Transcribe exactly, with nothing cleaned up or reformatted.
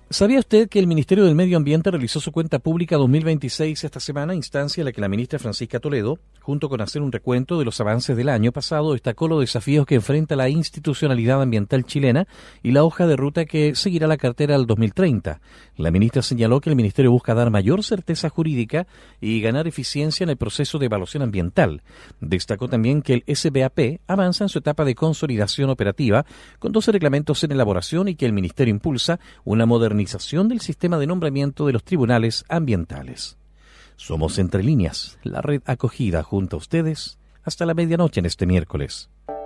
¿Sabía usted que el Ministerio del Medio Ambiente realizó su cuenta pública dos mil veintiséis esta semana, instancia en la que la ministra Francisca Toledo, junto con hacer un recuento de los avances del año pasado, destacó los desafíos que enfrenta la institucionalidad ambiental chilena y la hoja de ruta que seguirá la cartera al dos mil treinta? La ministra señaló que el Ministerio busca dar mayor certeza jurídica y ganar eficiencia en el proceso de evaluación ambiental. Destacó también que el S B A P avanza en su etapa de consolidación operativa, con doce reglamentos en elaboración, y que el Ministerio impulsa una modernización del sistema de nombramiento de los tribunales ambientales. Somos Entre Líneas, la red acogida junto a ustedes hasta la medianoche en este miércoles.